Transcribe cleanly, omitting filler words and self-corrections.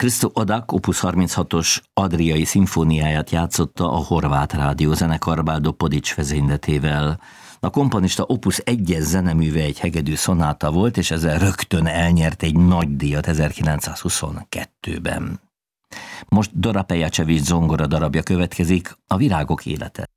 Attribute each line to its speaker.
Speaker 1: Krisztó Odak Opus 36-os Adriai szimfóniáját játszotta a horvát rádiózenekar Baldo Podics vezényletével. A komponista Opus 1-es zeneműve egy hegedű szonáta volt, és ezzel rögtön elnyert egy nagy díjat 1922-ben. Most Dora Pejacevics zongora darabja következik, a Virágok élete.